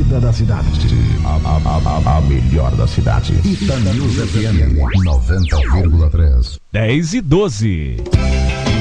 preferida da cidade. A melhor da cidade. Ita News FM 90,3. 10 e 12.